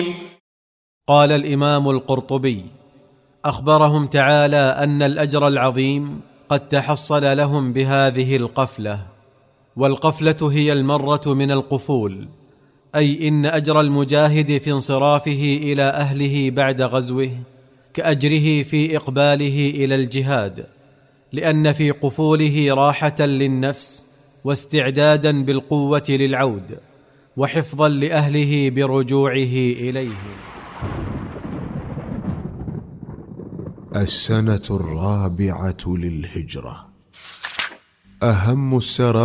قال الإمام القرطبي: أخبرهم تعالى أن الأجر العظيم قد تحصل لهم بهذه القفلة. والقفلة هي المرة من القفول، أي إن أجر المجاهد في انصرافه إلى أهله بعد غزوه كأجره في إقباله إلى الجهاد، لأن في قفوله راحة للنفس واستعدادا بالقوة للعود، وحفظا لأهله برجوعه إليهم. السنة 4 للهجرة. أهم السرى